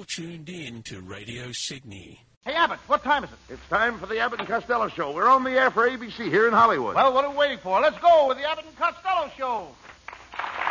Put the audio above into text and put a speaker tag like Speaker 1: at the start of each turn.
Speaker 1: tuned in to Radio Sydney.
Speaker 2: Hey, Abbott, what time is it?
Speaker 3: It's time for the Abbott and Costello Show. We're on the air for ABC here in Hollywood.
Speaker 2: Well, what are we waiting for? Let's go with the Abbott and Costello Show.